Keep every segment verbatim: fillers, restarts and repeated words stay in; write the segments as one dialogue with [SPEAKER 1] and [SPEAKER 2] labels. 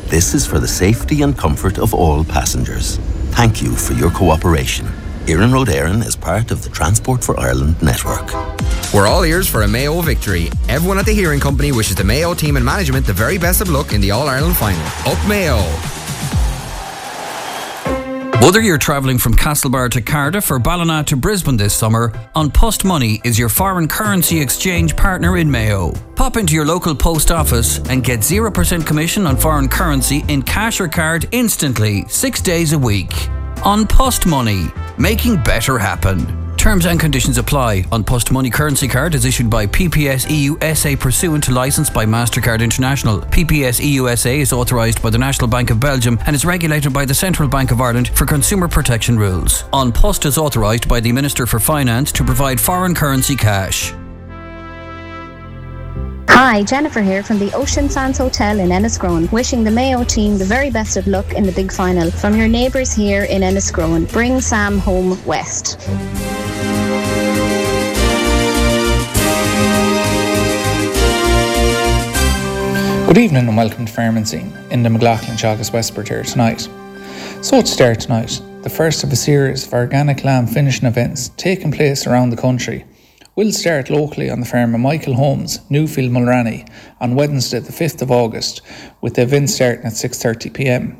[SPEAKER 1] This is for the safety and comfort of all passengers. Thank you for your cooperation. Éireann Road Éireann is part of the Transport for Ireland network.
[SPEAKER 2] We're all ears for a Mayo victory. Everyone at the Hearing Company wishes the Mayo team and management the very best of luck in the All-Ireland final. Up Mayo!
[SPEAKER 3] Whether you're travelling from Castlebar to Cardiff or Ballina to Brisbane this summer, An Post Money is your foreign currency exchange partner in Mayo. Pop into your local post office and get zero percent commission on foreign currency in cash or card instantly, six days a week. An Post Money, making better happen. Terms and conditions apply. An Post Money currency card is issued by P P S E U S A pursuant to licence by MasterCard International. P P S E U S A is authorised by the National Bank of Belgium and is regulated by the Central Bank of Ireland for consumer protection rules. An Post is authorised by the Minister for Finance to provide foreign currency cash.
[SPEAKER 4] Hi, Jennifer here from the Ocean Sands Hotel in Enniscrone, wishing the Mayo team the very best of luck in the big final. From your neighbours here in Enniscrone, bring Sam home west.
[SPEAKER 5] Good evening and welcome to Farm and Scene in the McLaughlin Teagasc Westport here tonight. So to start tonight, the first of a series of organic lamb finishing events taking place around the country will start locally on the farm of Michael Holmes, Newfield Mulranny, on Wednesday the fifth of August, with the event starting at six thirty p m.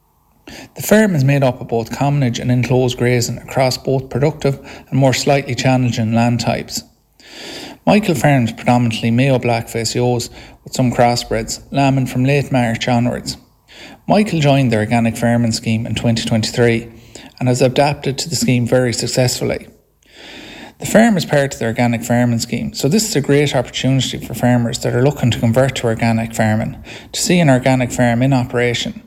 [SPEAKER 5] The farm is made up of both commonage and enclosed grazing across both productive and more slightly challenging land types. Michael farms predominantly Mayo Blackface ewes with some crossbreds, lambing from late March onwards. Michael joined the organic farming scheme in twenty twenty-three and has adapted to the scheme very successfully. The farm is part of the organic farming scheme, so this is a great opportunity for farmers that are looking to convert to organic farming to see an organic farm in operation.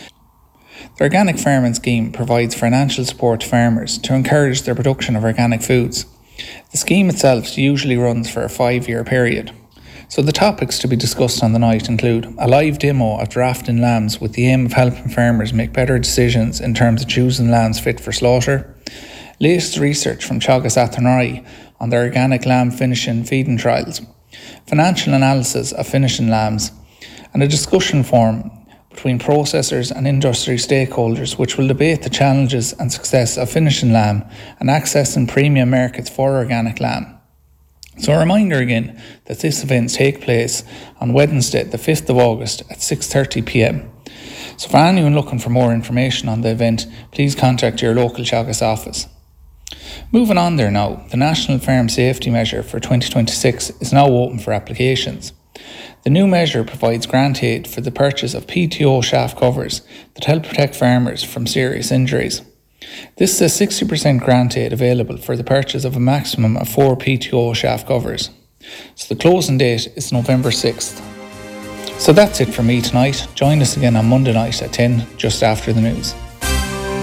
[SPEAKER 5] The organic farming scheme provides financial support to farmers to encourage their production of organic foods. The scheme itself usually runs for a five-year period. So the topics to be discussed on the night include a live demo of drafting lambs with the aim of helping farmers make better decisions in terms of choosing lambs fit for slaughter, latest research from Teagasc Athenry on the organic lamb finishing feeding trials, financial analysis of finishing lambs, and a discussion forum between processors and industry stakeholders which will debate the challenges and success of finishing lamb and accessing premium markets for organic lamb. So a reminder again that this event takes place on Wednesday the fifth of August at six thirty p m. So for anyone looking for more information on the event, please contact your local Teagasc office. Moving on there now, the National Farm Safety Measure for twenty twenty-six is now open for applications. The new measure provides grant aid for the purchase of P T O shaft covers that help protect farmers from serious injuries. This is a sixty percent grant aid available for the purchase of a maximum of four P T O shaft covers. So the closing date is November sixth. So that's it from me tonight. Join us again on Monday night at ten, just after the news.